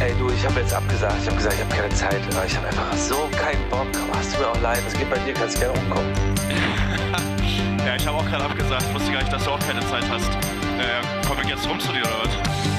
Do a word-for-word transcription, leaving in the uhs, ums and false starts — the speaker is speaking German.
Ey, du, ich habe jetzt abgesagt. Ich habe gesagt, ich habe keine Zeit. Ich habe einfach so keinen Bock. Aber es tut mir auch leid. Es geht bei dir, kannst gerne umkommen. Ja, ich habe auch gerade abgesagt. Ich wusste gar nicht, dass du auch keine Zeit hast. Äh, kommen wir jetzt rum zu dir oder was?